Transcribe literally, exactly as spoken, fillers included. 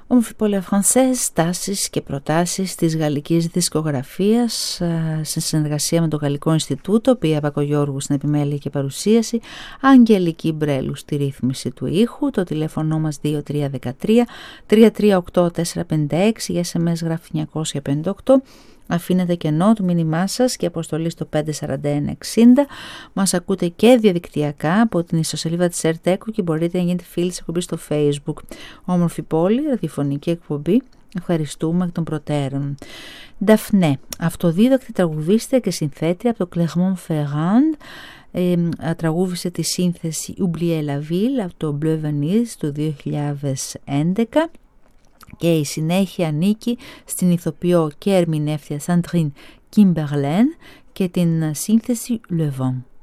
Ομφιπόλαια Φρανσές, τάσεις και προτάσεις της γαλλικής δισκογραφίας σε συνεργασία με το Γαλλικό Ινστιτούτο, Πία Πακογιώργου στην επιμέλεια και παρουσίαση, Αγγελική Μπρέλου στη ρύθμιση του ήχου. Το τηλέφωνο μας δύο τρία ένα τρία τρία τρία οκτώ τέσσερα πέντε έξι, για ες εμ ες γράφει εννιακόσια πενήντα οκτώ. Αφήνετε κενό το μήνυμά σας και αποστολή στο πέντε τέσσερα ένα εξήντα. Μας ακούτε και διαδικτυακά από την ιστοσελίδα της ΕΡΤΕΚΟ και μπορείτε να γίνετε φίλοι της εκπομπής στο Facebook. Όμορφη πόλη, ραδιοφωνική εκπομπή. Ευχαριστούμε εκ των προτέρων. Νταφνέ, αυτοδίδακτη τραγουδίστρια και συνθέτρια από το Clermont-Ferrand. Ε, τραγούδησε τη σύνθεση Oublier la Ville από το Bleu Venise του δύο χιλιάδες έντεκα. Και η συνέχεια ανήκει στην ηθοποιό και ερμηνεύτρια Sandrine Kimberlin και την σύνθεση Le Vent.